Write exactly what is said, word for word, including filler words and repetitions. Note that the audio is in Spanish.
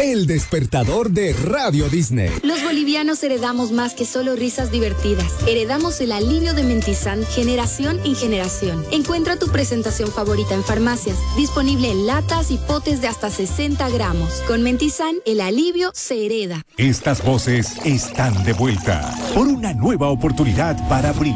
El despertador de Radio Disney. Los bolivianos heredamos más que solo risas divertidas. Heredamos el alivio de Mentizan generación en generación. Encuentra tu presentación favorita en farmacias. Disponible en latas y potes de hasta sesenta gramos. Con Mentizan, el alivio se hereda. Estas voces están de vuelta por una nueva oportunidad para brillar.